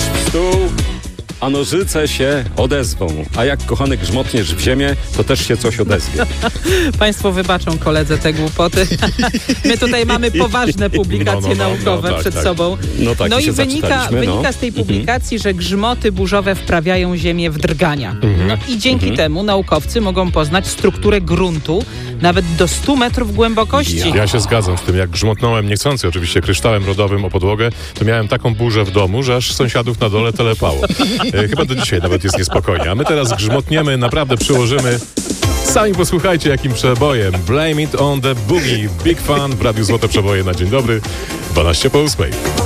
Uderz w stół, a nożyce się odezwą. A jak, kochany, grzmotniesz w ziemię, to też się coś odezwie. Państwo wybaczą koledze te głupoty. My tutaj mamy poważne publikacje naukowe przed sobą. No i wynika z tej publikacji, że grzmoty burzowe wprawiają Ziemię w drgania. No i dzięki temu naukowcy mogą poznać strukturę gruntu nawet do 100 metrów głębokości. Ja się zgadzam z tym. Jak grzmotnąłem niechcący oczywiście kryształem rodowym o podłogę, to miałem taką burzę w domu, że aż sąsiadów na dole telepało. Chyba do dzisiaj nawet jest niespokojnie. A my teraz grzmotniemy, naprawdę przyłożymy. Sami posłuchajcie, jakim przebojem. Blame it on the boogie. Big Fan w Radiu Złote Przeboje na dzień dobry. 12 po 8.